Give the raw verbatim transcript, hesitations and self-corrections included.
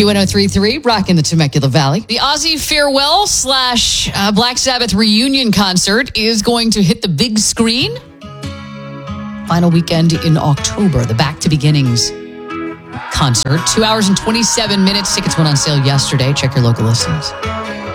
Q one oh three point three, rocking the Temecula Valley. The Ozzy farewell slash uh, Black Sabbath reunion concert is going to hit the big screen. Final weekend in October, the Back to Beginnings concert. Two hours and twenty-seven minutes. Tickets went on sale yesterday. Check your local listings.